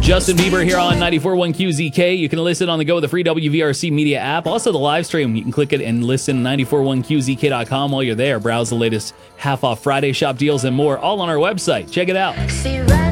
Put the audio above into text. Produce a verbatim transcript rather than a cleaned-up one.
Justin Bieber here on ninety-four point one Q Z K. You can listen on the go with the free W V R C Media app. Also, the live stream, you can click it and listen ninety-four point one Q Z K dot com while you're there. Browse the latest half-off Friday shop deals and more, all on our website. Check it out. See, right